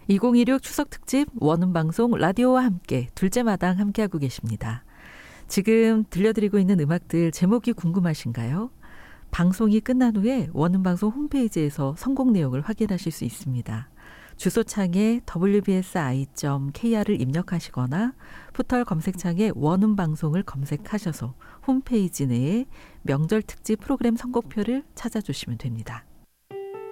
2016 추석 특집 원음방송 라디오와 함께 둘째 마당 함께하고 계십니다. 지금 들려드리고 있는 음악들 제목이 궁금하신가요? 방송이 끝난 후에 원음방송 홈페이지에서 선곡 내용을 확인하실 수 있습니다. 주소창에 wbsi.kr을 입력하시거나 포털 검색창에 원음방송을 검색하셔서 홈페이지 내에 명절 특집 프로그램 선곡표를 찾아주시면 됩니다.